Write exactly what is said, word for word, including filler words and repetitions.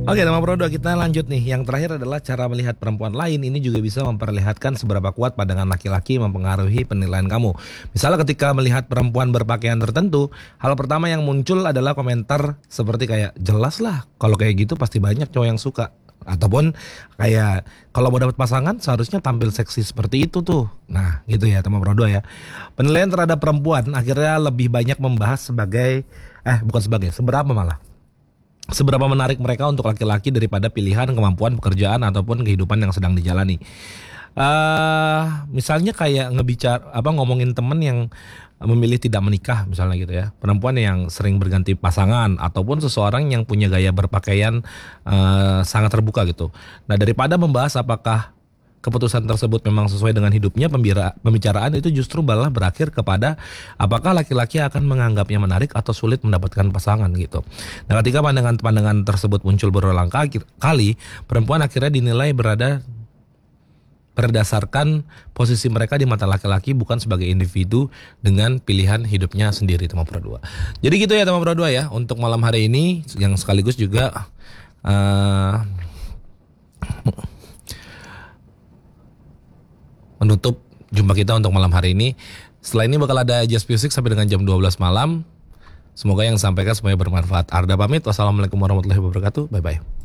Oke, teman Pro dua, kita lanjut nih. Yang terakhir adalah cara melihat perempuan lain. Ini juga bisa memperlihatkan seberapa kuat pandangan laki-laki mempengaruhi penilaian kamu. Misalnya ketika melihat perempuan berpakaian tertentu, hal pertama yang muncul adalah komentar seperti kayak, jelas lah kalau kayak gitu pasti banyak cowok yang suka. Ataupun kayak, kalau mau dapat pasangan seharusnya tampil seksi seperti itu tuh. Nah gitu ya teman Pro dua ya. Penilaian terhadap perempuan akhirnya lebih banyak membahas sebagai, eh bukan sebagai, seberapa malah seberapa menarik mereka untuk laki-laki daripada pilihan, kemampuan, pekerjaan ataupun kehidupan yang sedang dijalani. Uh, misalnya kayak ngebicar apa ngomongin temen yang memilih tidak menikah misalnya gitu ya, perempuan yang sering berganti pasangan ataupun seseorang yang punya gaya berpakaian uh, sangat terbuka gitu. Nah daripada membahas apakah keputusan tersebut memang sesuai dengan hidupnya, pembicaraan itu justru malah berakhir kepada apakah laki-laki akan menganggapnya menarik atau sulit mendapatkan pasangan gitu. Nah ketika pandangan-pandangan tersebut muncul berulang kali, perempuan akhirnya dinilai berada berdasarkan posisi mereka di mata laki-laki, bukan sebagai individu dengan pilihan hidupnya sendiri, teman Pro dua. Jadi gitu ya teman Pro dua ya, untuk malam hari ini yang sekaligus juga uh, menutup jumpa kita untuk malam hari ini. Setelah ini bakal ada Jazz Music sampai dengan jam dua belas malam. Semoga yang sampaikan semuanya bermanfaat. Arda pamit. Wassalamualaikum warahmatullahi wabarakatuh. Bye bye.